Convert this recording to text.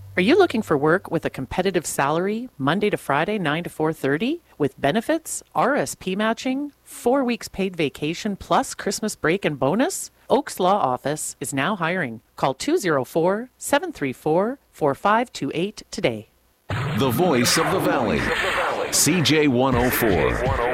Are you looking for work with a competitive salary, Monday to Friday, 9 to 4:30, with benefits, RSP matching, 4 weeks paid vacation plus Christmas break and bonus? Oaks Law Office is now hiring. Call 204-734-4528 today. The voice of the valley. CJ 104.